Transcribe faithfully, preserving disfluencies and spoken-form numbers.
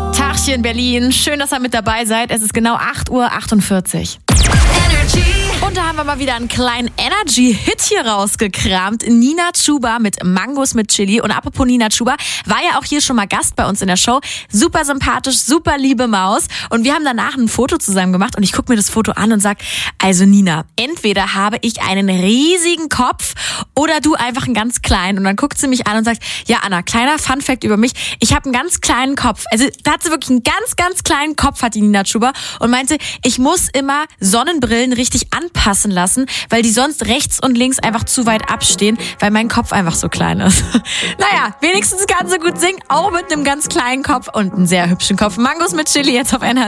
Tagchen Berlin, schön, dass ihr mit dabei seid. Es ist genau acht Uhr achtundvierzig. Energy. Und da haben wir mal wieder einen kleinen Energy-Hit hier rausgekramt. Nina Chuba mit Mangos mit Chili. Und apropos Nina Chuba, war ja auch hier schon mal Gast bei uns in der Show. Super sympathisch, super liebe Maus. Und wir haben danach ein Foto zusammen gemacht und ich gucke mir das Foto an und sag, also Nina, entweder habe ich einen riesigen Kopf oder du einfach einen ganz kleinen. Und dann guckt sie mich an und sagt, ja Anna, kleiner Funfact über mich, ich habe einen ganz kleinen Kopf. Also da hat sie wirklich einen ganz, ganz kleinen Kopf, hat die Nina Chuba. Und meinte, ich muss immer Sonnenbrillen richtig anpassen lassen, weil die sonst rechts und links einfach zu weit abstehen, weil mein Kopf einfach so klein ist. Naja, wenigstens kann sie gut singen, auch mit einem ganz kleinen Kopf und einem sehr hübschen Kopf. Mangos mit Chili jetzt auf N H